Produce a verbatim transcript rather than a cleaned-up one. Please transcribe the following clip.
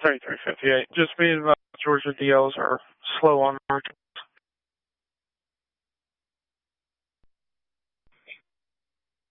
thirty-three fifty-eight. Just means my Georgia D Ls are slow on